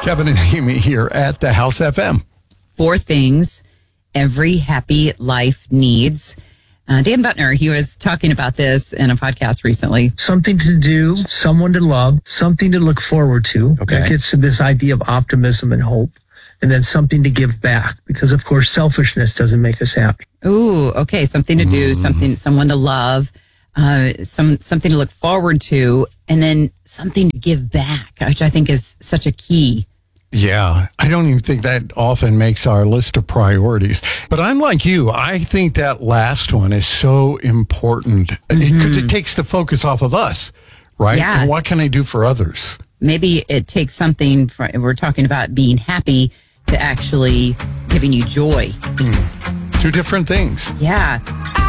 Kevin and Amy here at the House FM. 4 things every happy life needs. Dan Butner, he was talking about this in a podcast recently. Something to do, someone to love, something to look forward to. Okay. That gets to this idea of optimism and hope. And then something to give back. Because, of course, selfishness doesn't make us happy. Ooh, okay. Something to do, someone to love, something to look forward to, and then something to give back, which I think is such a key. Yeah, I don't even think that often makes our list of priorities. But I'm like you. I think that last one is so important because it takes the focus off of us, right? Yeah. And what can I do for others? Maybe it takes something, we're talking about being happy, to actually giving you joy. 2 different things. Yeah.